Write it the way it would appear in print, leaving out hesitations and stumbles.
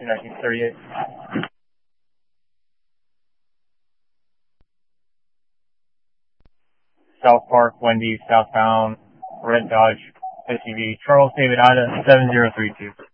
1938. South Park, Wendy's, southbound, red Dodge SUV, Charles David Ida, 7032.